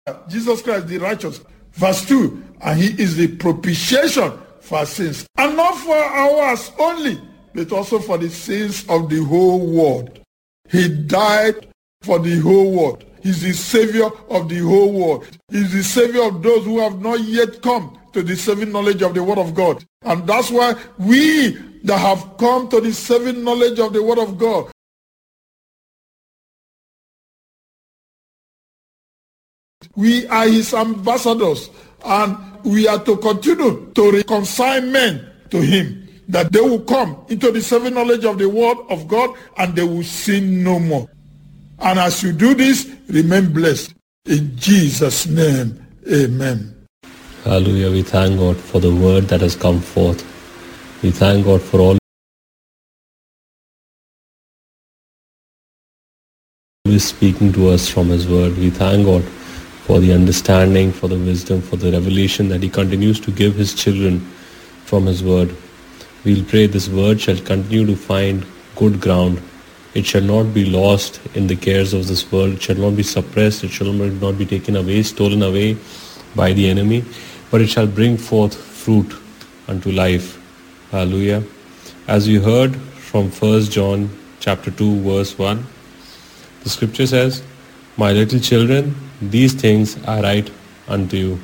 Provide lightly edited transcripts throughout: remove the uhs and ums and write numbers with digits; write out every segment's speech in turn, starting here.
Jesus Christ, the righteous. Verse 2, and he is the propitiation for our sins. And not for ours only, but also for the sins of the whole world. He died for the whole world. He's the Savior of the whole world. He's the Savior of those who have not yet come to the saving knowledge of the Word of God. And that's why we that have come to the saving knowledge of the Word of God, we are his ambassadors, and we are to continue to reconcile men to him, that they will come into the saving knowledge of the Word of God and they will sin no more. And as you do this, remain blessed. In Jesus' name, amen. Hallelujah. We thank God for the word that has come forth. We thank God for all He is speaking to us from His word. We thank God for the understanding, for the wisdom, for the revelation that He continues to give His children from His word. We'll pray this word shall continue to find good ground. It shall not be lost in the cares of this world. It shall not be suppressed. It shall not be taken away, stolen away by the enemy, but it shall bring forth fruit unto life. Hallelujah. As you heard from 1 John chapter 2 verse 1, the scripture says, "My little children, these things I write unto you."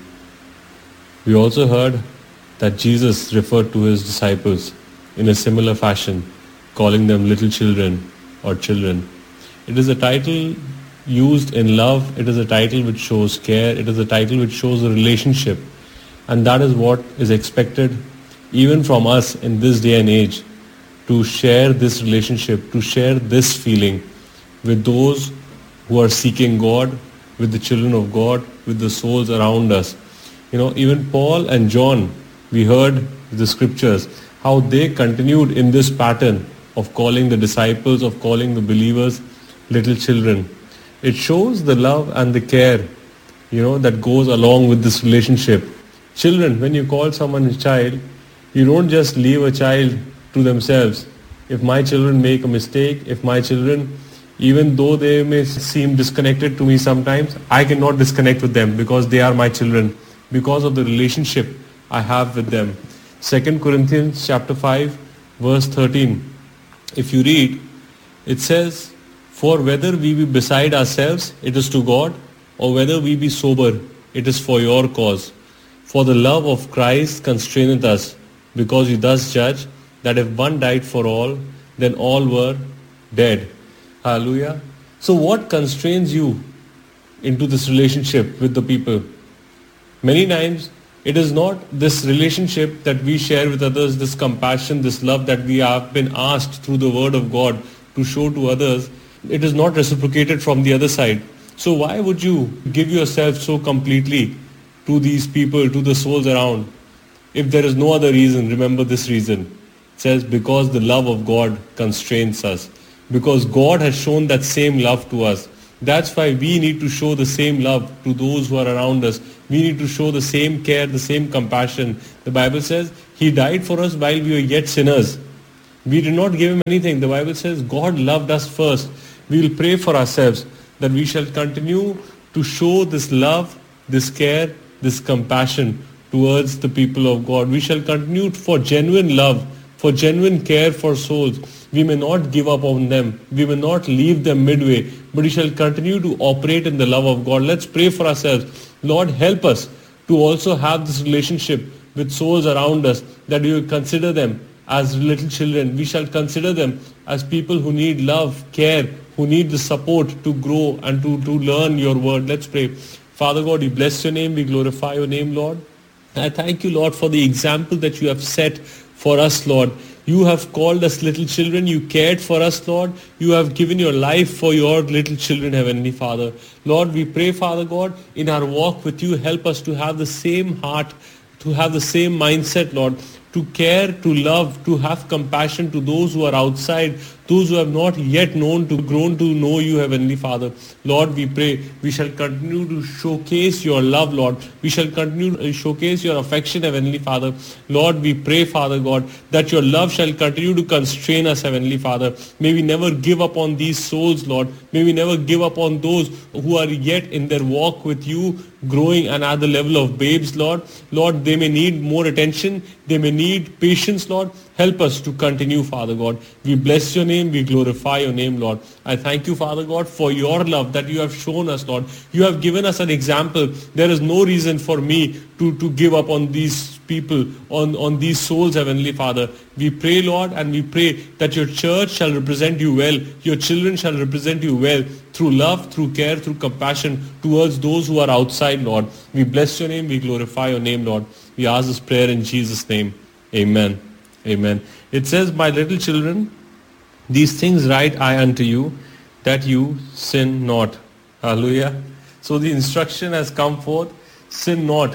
We also heard that Jesus referred to His disciples in a similar fashion, calling them little children or children. It is a title used in love. It is a title which shows care. It is a title which shows a relationship. And that is what is expected even from us in this day and age, to share this relationship, to share this feeling with those who are seeking God, with the children of God, with the souls around us. Even Paul and John, we heard the scriptures, how they continued in this pattern of calling the disciples, of calling the believers little children. It shows the love and the care, that goes along with this relationship. Children, when you call someone a child, you don't just leave a child to themselves. If my children make a mistake, if my children, even though they may seem disconnected to me sometimes, I cannot disconnect with them because they are my children, because of the relationship I have with them. 2 Corinthians chapter 5 verse 13. If you read, it says, "For whether we be beside ourselves, it is to God, or whether we be sober, it is for your cause. For the love of Christ constraineth us, because you thus judge, that if one died for all, then all were dead." Hallelujah. So what constrains you into this relationship with the people? Many times, it is not this relationship that we share with others, this compassion, this love that we have been asked through the Word of God to show to others. It is not reciprocated from the other side. So why would you give yourself so completely to these people, to the souls around? If there is no other reason, remember this reason. It says, because the love of God constrains us. Because God has shown that same love to us. That's why we need to show the same love to those who are around us. We need to show the same care, the same compassion. The Bible says He died for us while we were yet sinners. We did not give Him anything. The Bible says God loved us first. We will pray for ourselves that we shall continue to show this love, this care, this compassion towards the people of God. We shall continue for genuine love, for genuine care for souls. We may not give up on them. We may not leave them midway, but we shall continue to operate in the love of God. Let's pray for ourselves. Lord, help us to also have this relationship with souls around us, that we will consider them as little children. We shall consider them as people who need love, care, who need the support to grow and to learn your word. Let's pray. Father God, we bless your name. We glorify your name, Lord. I thank you, Lord, for the example that you have set for us, Lord. You have called us little children. You cared for us, Lord. You have given your life for your little children, Heavenly Father. Lord, we pray, Father God, in our walk with you, help us to have the same heart, to have the same mindset, Lord, to care, to love, to have compassion to those who are outside, those who have not yet grown to know you, Heavenly Father. Lord, we pray we shall continue to showcase your love, Lord. We shall continue to showcase your affection, Heavenly Father. Lord, we pray, Father God, that your love shall continue to constrain us, Heavenly Father. May we never give up on these souls, Lord. May we never give up on those who are yet in their walk with you, growing and at the level of babes, Lord. Lord, they may need more attention. They may need patience, Lord. Help us to continue, Father God. We bless your name. We glorify your name, Lord. I thank you, Father God, for your love that you have shown us, Lord. You have given us an example. There is no reason for me to give up on these people, on these souls, Heavenly Father. We pray, Lord, and we pray that your church shall represent you well. Your children shall represent you well through love, through care, through compassion towards those who are outside, Lord. We bless your name. We glorify your name, Lord. We ask this prayer in Jesus' name. Amen. Amen. It says, my little children, these things write I unto you, that you sin not. Hallelujah. So the instruction has come forth, sin not.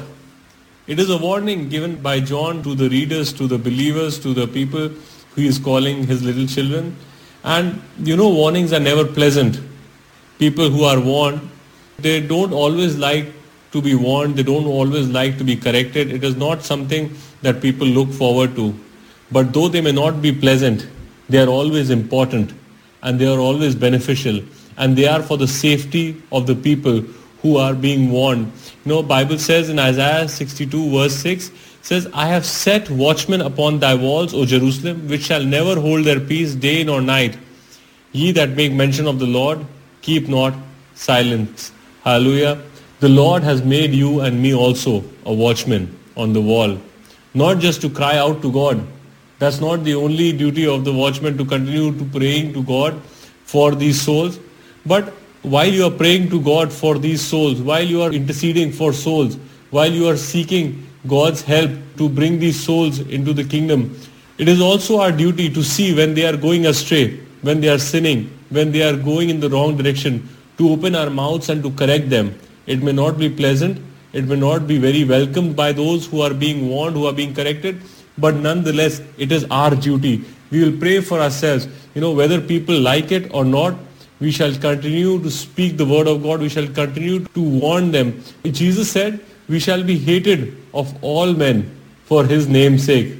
It is a warning given by John to the readers, to the believers, to the people who he is calling his little children. And warnings are never pleasant. People who are warned, they don't always like to be warned. They don't always like to be corrected. It is not something that people look forward to. But though they may not be pleasant, they are always important and they are always beneficial, and they are for the safety of the people who are being warned. Bible says in Isaiah 62 verse 6, says, I have set watchmen upon thy walls, O Jerusalem, which shall never hold their peace day nor night. Ye that make mention of the Lord, keep not silence. Hallelujah. The Lord has made you and me also a watchman on the wall. Not just to cry out to God. That's not the only duty of the watchman, to continue to praying to God for these souls. But while you are praying to God for these souls, while you are interceding for souls, while you are seeking God's help to bring these souls into the kingdom, it is also our duty to see when they are going astray, when they are sinning, when they are going in the wrong direction, to open our mouths and to correct them. It may not be pleasant. It may not be very welcomed by those who are being warned, who are being corrected. But nonetheless, it is our duty. We will pray for ourselves. Whether people like it or not, we shall continue to speak the word of God. We shall continue to warn them. Jesus said, we shall be hated of all men for his name's sake.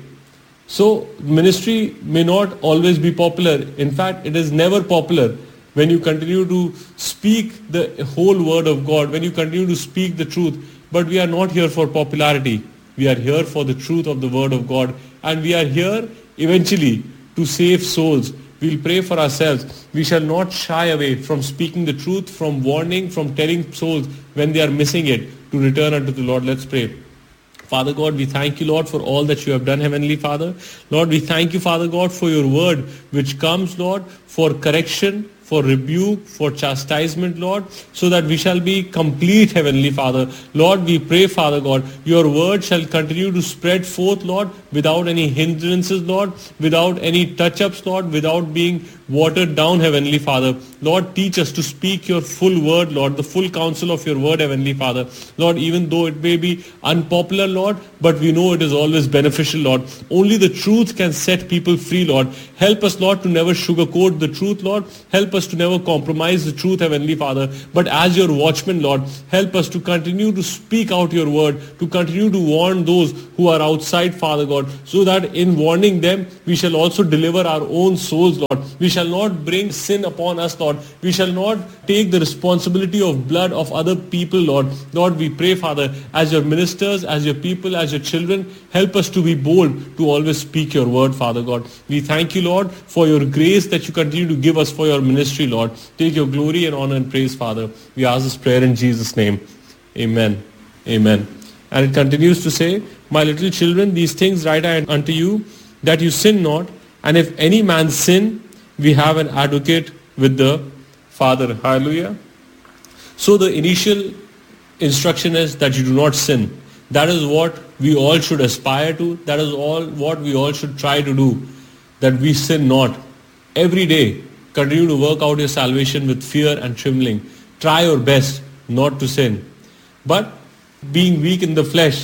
So ministry may not always be popular. In fact, it is never popular when you continue to speak the whole word of God, when you continue to speak the truth. But we are not here for popularity. We are here for the truth of the word of God. And we are here eventually to save souls. We'll pray for ourselves. We shall not shy away from speaking the truth, from warning, from telling souls when they are missing it, to return unto the Lord. Let's pray. Father God, we thank you, Lord, for all that you have done, Heavenly Father. Lord, we thank you, Father God, for your word, which comes, Lord, for correction, for rebuke, for chastisement, Lord, so that we shall be complete, Heavenly Father. Lord, we pray, Father God, your word shall continue to spread forth, Lord, without any hindrances, Lord, without any touch-ups, Lord, without being watered down, Heavenly Father. Lord, teach us to speak your full word, Lord, the full counsel of your word, Heavenly Father. Lord, even though it may be unpopular, Lord, but we know it is always beneficial, Lord. Only the truth can set people free, Lord. Help us, Lord, to never sugarcoat the truth, Lord. Help us to never compromise the truth, Heavenly Father. But as your watchmen, Lord, help us to continue to speak out your word, to continue to warn those who are outside, Father God, so that in warning them, we shall also deliver our own souls, Lord. We shall not bring sin upon us, Lord. We shall not take the responsibility of blood of other people, Lord. Lord, we pray, Father, as your ministers, as your people, as your children, help us to be bold to always speak your word, Father God. We thank you, Lord, for your grace that you continue to give us for your ministry, Lord. Take your glory and honor and praise, Father. We ask this prayer in Jesus' name. Amen. Amen. And it continues to say, my little children, these things write I unto you, that you sin not. And if any man sin, we have an advocate with the Father. Hallelujah. So the initial instruction is that you do not sin. That is what we all should aspire to. That is all what we all should try to do. That we sin not. Every day, continue to work out your salvation with fear and trembling. Try your best not to sin. But being weak in the flesh,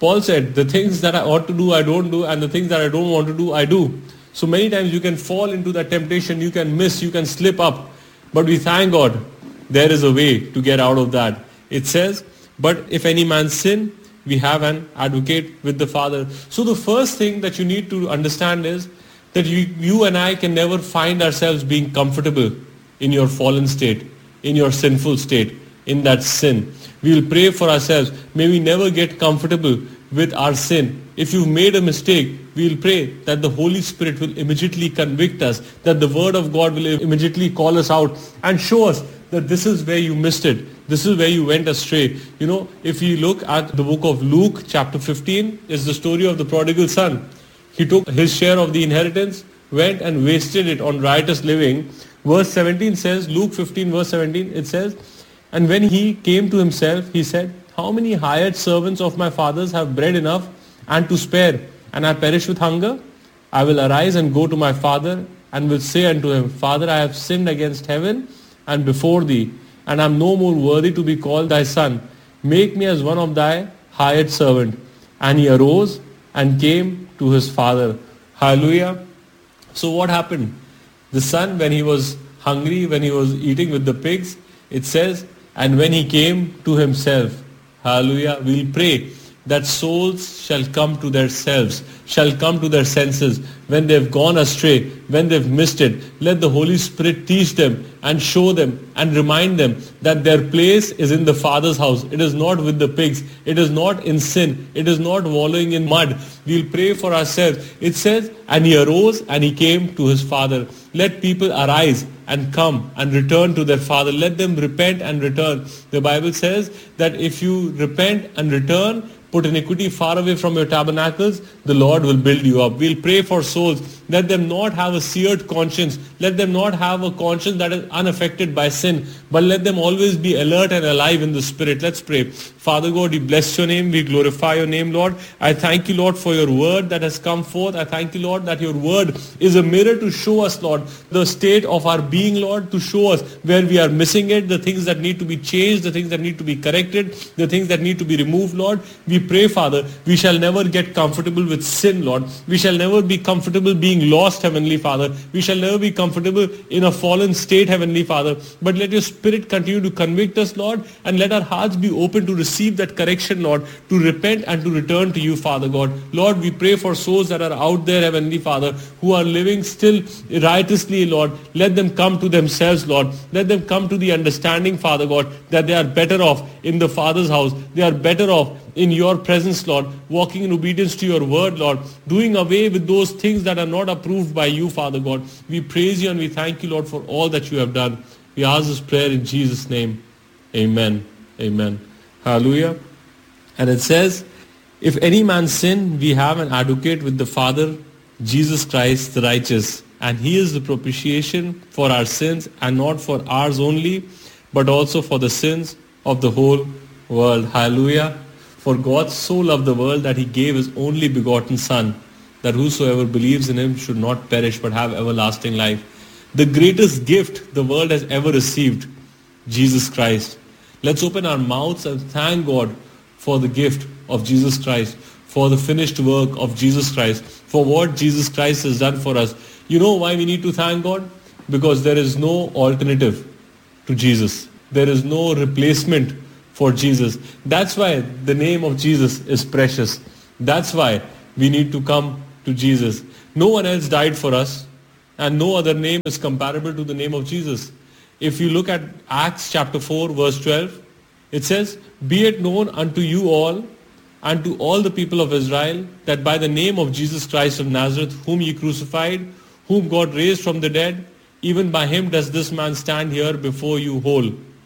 Paul said, the things that I ought to do, I don't do, and the things that I don't want to do, I do. So many times you can fall into that temptation, you can miss, you can slip up. But we thank God there is a way to get out of that. It says, but if any man sin, we have an advocate with the Father. So the first thing that you need to understand is that you and I can never find ourselves being comfortable in your fallen state, in your sinful state, in that sin. We will pray for ourselves. May we never get comfortable with our sin. If you've made a mistake, we will pray that the Holy Spirit will immediately convict us, that the Word of God will immediately call us out and show us that this is where you missed it. This is where you went astray. You know, if you look at the book of Luke, chapter 15, is the story of the prodigal son. He took his share of the inheritance, went and wasted it on riotous living. Verse 17 says, Luke 15 verse 17, it says, and when he came to himself, he said, how many hired servants of my father's have bread enough and to spare, and I perish with hunger? I will arise and go to my father, and will say unto him, Father, I have sinned against heaven and before thee, and I am no more worthy to be called thy son. Make me as one of thy hired servant. And he arose and came to his father. Hallelujah. So what happened? The son, when he was hungry, when he was eating with the pigs, it says, and when he came to himself, hallelujah, we'll pray that souls shall come to their selves, shall come to their senses when they've gone astray, when they've missed it. Let the Holy Spirit teach them and show them and remind them that their place is in the Father's house. It is not with the pigs. It is not in sin. It is not wallowing in mud. We'll pray for ourselves. It says, and he arose and he came to his father. Let people arise and come and return to their father. Let them repent and return. The Bible says that if you repent and return, put iniquity far away from your tabernacles, the Lord will build you up. We'll pray for souls. Let them not have a seared conscience. Let them not have a conscience that is unaffected by sin. But let them always be alert and alive in the Spirit. Let's pray. Father God, we bless your name. We glorify your name, Lord. I thank you, Lord, for your word that has come forth. I thank you, Lord, that your word is a mirror to show us, Lord, the state of our being, Lord, to show us where we are missing it, the things that need to be changed, the things that need to be corrected, the things that need to be removed, Lord. We pray, Father, we shall never get comfortable with sin, Lord. We shall never be comfortable being lost, Heavenly Father. We shall never be comfortable in a fallen state, Heavenly Father. But let your Spirit continue to convict us, Lord, and let our hearts be open to receive that correction, Lord, to repent and to return to you, Father God. Lord, we pray for souls that are out there, Heavenly Father, who are living still riotously, Lord. Let them come to themselves, Lord. Let them come to the understanding, Father God, that they are better off in the Father's house. They are better off in your presence, Lord, walking in obedience to your word, Lord, doing away with those things that are not approved by you, Father God. We praise you and we thank you, Lord, for all that you have done. We ask this prayer in Jesus' name. Amen. Amen. Hallelujah. And it says, if any man sin, we have an advocate with the Father, Jesus Christ the righteous. And he is the propitiation for our sins, and not for ours only, but also for the sins of the whole world. Hallelujah. For God so loved the world that he gave his only begotten Son, that whosoever believes in him should not perish but have everlasting life. The greatest gift the world has ever received, Jesus Christ. Let's open our mouths and thank God for the gift of Jesus Christ, for the finished work of Jesus Christ, for what Jesus Christ has done for us. You know why we need to thank God? Because there is no alternative to Jesus. There is no replacement for Jesus. That's why the name of Jesus is precious. That's why we need to come to Jesus. No one else died for us, and no other name is comparable to the name of Jesus. If you look at Acts chapter 4 verse 12, it says, be it known unto you all and to all the people of Israel that by the name of Jesus Christ of Nazareth, whom ye crucified, whom God raised from the dead, even by him does this man stand here before you whole.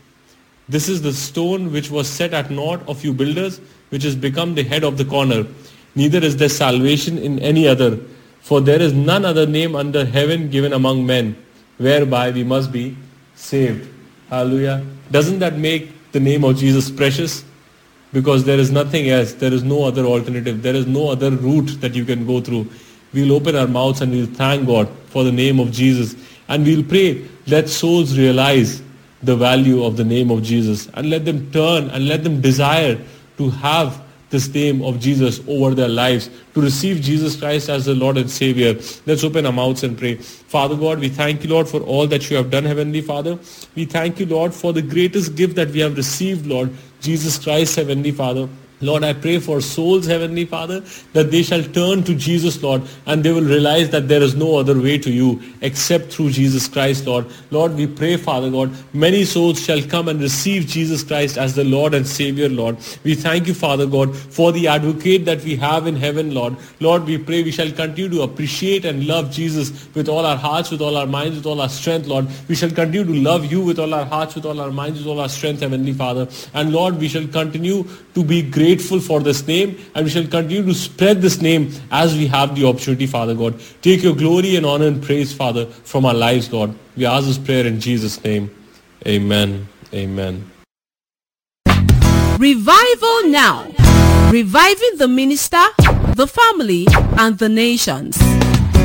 This is the stone which was set at naught of you builders, which has become the head of the corner. Neither is there salvation in any other, for there is none other name under heaven given among men, whereby we must be saved. Hallelujah. Doesn't that make the name of Jesus precious? Because there is nothing else. There is no other alternative. There is no other route that you can go through. We'll open our mouths and we'll thank God for the name of Jesus. And we'll pray, let souls realize the value of the name of Jesus, and let them turn and let them desire to have the this name of Jesus over their lives, to receive Jesus Christ as the Lord and Savior. Let's open our mouths and pray. Father God, we thank you, Lord, for all that you have done, Heavenly Father. We thank you, Lord, for the greatest gift that we have received, Lord, Jesus Christ, Heavenly Father. Lord, I pray for souls, Heavenly Father, that they shall turn to Jesus, Lord, and they will realize that there is no other way to you except through Jesus Christ, Lord. Lord, we pray, Father God, many souls shall come and receive Jesus Christ as the Lord and Savior, Lord. We thank you, Father God, for the advocate that we have in heaven, Lord. Lord, we pray we shall continue to appreciate and love Jesus with all our hearts, with all our minds, with all our strength, Lord. We shall continue to love you with all our hearts, with all our minds, with all our strength, Heavenly Father. And Lord, we shall continue to be grateful for this name, and we shall continue to spread this name as we have the opportunity, Father God. Take your glory and honor and praise, Father, from our lives, Lord. We ask this prayer in Jesus' name. Amen. Amen. Revival Now. Reviving the minister, the family, and the nations.